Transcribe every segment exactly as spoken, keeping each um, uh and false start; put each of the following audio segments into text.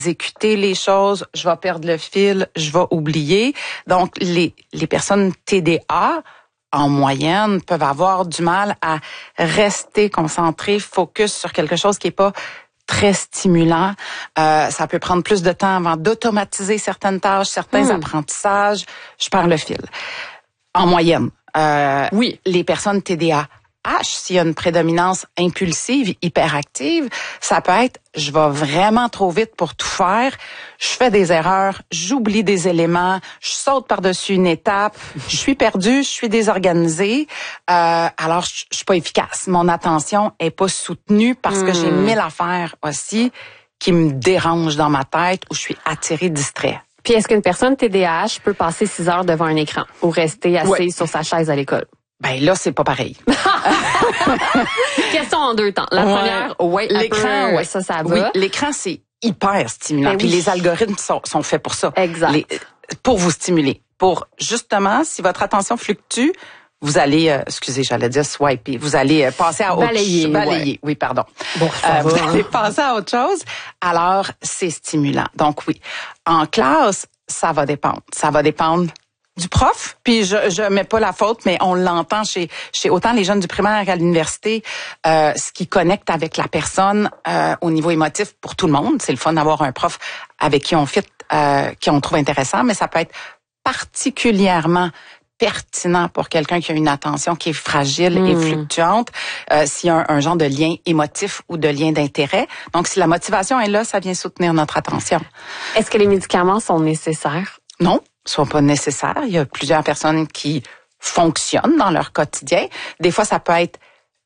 exécuter les choses, je vais perdre le fil, je vais oublier. Donc, les, les personnes T D A, en moyenne, peuvent avoir du mal à rester concentrées, focus sur quelque chose qui est pas très stimulant. Euh, ça peut prendre plus de temps avant d'automatiser certaines tâches, certains mmh. apprentissages. Je perds le fil. En moyenne. Euh, oui. Les personnes T D A H, s'il y a une prédominance impulsive, hyperactive, ça peut être « je vais vraiment trop vite pour tout faire, je fais des erreurs, j'oublie des éléments, je saute par-dessus une étape, je suis perdue, je suis désorganisée, euh, alors je, je suis pas efficace. Mon attention est pas soutenue parce mmh. que j'ai mille affaires aussi qui me dérangent dans ma tête ou je suis attirée, distrait. » Puis est-ce qu'une personne T D A H peut passer six heures devant un écran ou rester assise ouais. sur sa chaise à l'école? Ben là, c'est pas pareil. Question en deux temps. La ouais. première, ouais, l'écran, peut, ouais. ça, ça va. Oui, l'écran, c'est hyper stimulant. Ben Puis oui. les algorithmes sont, sont faits pour ça. Exact. Les, pour vous stimuler. Pour, justement, si votre attention fluctue, vous allez, euh, excusez, j'allais dire swiper, vous allez euh, passer à autre chose. Balayer. Balayer, ouais. oui, pardon. Bon, ça euh, va, vous hein. allez passer à autre chose. Alors, c'est stimulant. Donc oui, en classe, ça va dépendre. Ça va dépendre du prof, puis je je mets pas la faute, mais on l'entend chez chez autant les jeunes du primaire qu'à l'université, euh, ce qui connecte avec la personne euh, au niveau émotif pour tout le monde. C'est le fun d'avoir un prof avec qui on fit, euh, qui on trouve intéressant, mais ça peut être particulièrement pertinent pour quelqu'un qui a une attention qui est fragile mmh. et fluctuante, euh, s'il y a un, un genre de lien émotif ou de lien d'intérêt. Donc, si la motivation est là, ça vient soutenir notre attention. Est-ce que les médicaments sont nécessaires? Non. Sont pas nécessaires. Il y a plusieurs personnes qui fonctionnent dans leur quotidien. Des fois, ça peut être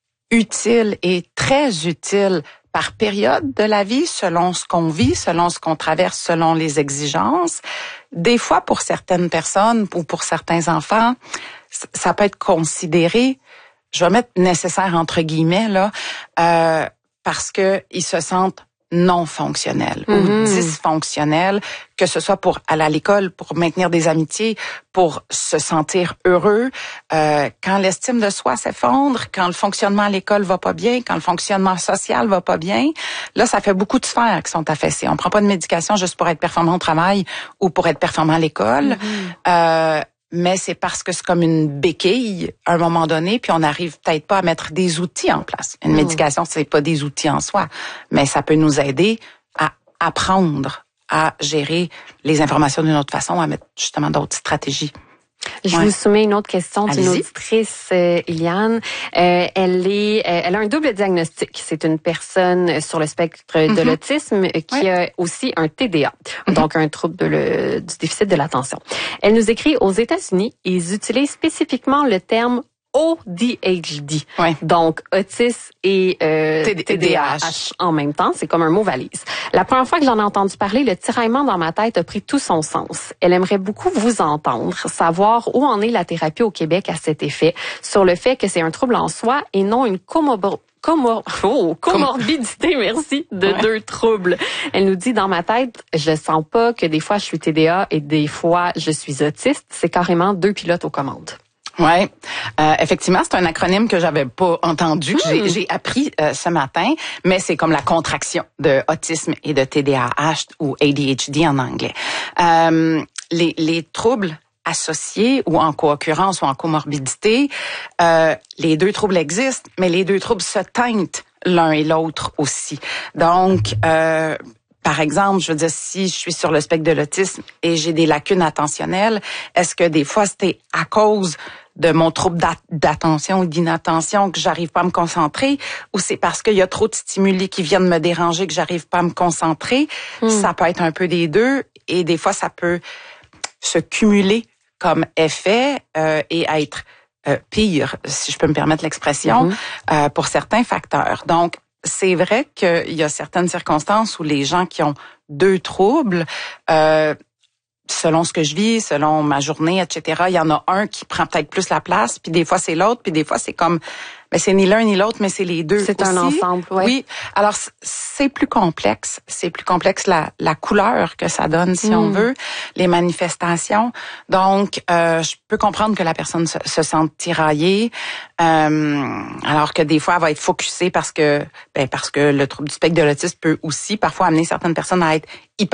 utile et très utile par période de la vie, selon ce qu'on vit, selon ce qu'on traverse, selon les exigences. Des fois, pour certaines personnes ou pour certains enfants, ça peut être considéré, je vais mettre nécessaire entre guillemets, là, euh, parce que ils se sentent non fonctionnel mm-hmm. ou dysfonctionnel, que ce soit pour aller à l'école, pour maintenir des amitiés, pour se sentir heureux. Euh, quand l'estime de soi s'effondre, quand le fonctionnement à l'école va pas bien, quand le fonctionnement social va pas bien, là, ça fait beaucoup de sphères qui sont affaissées. On prend pas de médication juste pour être performant au travail ou pour être performant à l'école. Mm-hmm. Euh, mais c'est parce que c'est comme une béquille à un moment donné, puis on n'arrive peut-être pas à mettre des outils en place. Une mmh. médication, c'est pas des outils en soi, mais ça peut nous aider à apprendre à gérer les informations d'une autre façon, à mettre justement d'autres stratégies. Je ouais. vous soumets une autre question d'une Allez-y. auditrice, euh, Iliane. Euh, elle est, euh, elle a un double diagnostic. C'est une personne sur le spectre mm-hmm. de l'autisme qui ouais. a aussi un T D A, mm-hmm. donc un trouble de le, du déficit de l'attention. Elle nous écrit aux États-Unis, ils utilisent spécifiquement le terme O D H D, ouais. donc autisme et euh, T D A H en même temps, c'est comme un mot valise. La première fois que j'en ai entendu parler, le tiraillement dans ma tête a pris tout son sens. Elle aimerait beaucoup vous entendre, savoir où en est la thérapie au Québec à cet effet, sur le fait que c'est un trouble en soi et non une comor- comor- oh, comorbidité, merci, de ouais. deux troubles. Elle nous dit, dans ma tête, je sens pas que des fois je suis T D A et des fois je suis autiste, c'est carrément deux pilotes aux commandes. Ouais, euh, effectivement, c'est un acronyme que j'avais pas entendu, que mmh. j'ai, j'ai appris euh, ce matin, mais c'est comme la contraction de autisme et de T D A H ou A D H D en anglais. Euh, les, les troubles associés ou en co-occurrence ou en comorbidité, euh, les deux troubles existent, mais les deux troubles se teintent l'un et l'autre aussi. Donc, euh, par exemple, je veux dire, si je suis sur le spectre de l'autisme et j'ai des lacunes attentionnelles, est-ce que des fois c'était à cause de mon trouble d'attention ou d'inattention que j'arrive pas à me concentrer, ou c'est parce qu'il y a trop de stimuli qui viennent me déranger que j'arrive pas à me concentrer? Mm. Ça peut être un peu des deux, et des fois ça peut se cumuler comme effet euh, et être euh, pire, si je peux me permettre l'expression, mm-hmm. euh, pour certains facteurs. Donc, c'est vrai qu'il y a certaines circonstances où les gens qui ont deux troubles, euh, selon ce que je vis, selon ma journée, et cetera, il y en a un qui prend peut-être plus la place, puis des fois c'est l'autre, puis des fois c'est comme, ben c'est ni l'un ni l'autre, mais c'est les deux. C'est aussi. un ensemble, ouais. Oui. Alors c'est plus complexe, c'est plus complexe la, la couleur que ça donne, si mm. on veut, les manifestations. Donc, euh, je peux comprendre que la personne se, se sente tiraillée, euh, alors que des fois elle va être focusée parce que, ben parce que le trouble du spectre de l'autisme peut aussi parfois amener certaines personnes à être hyper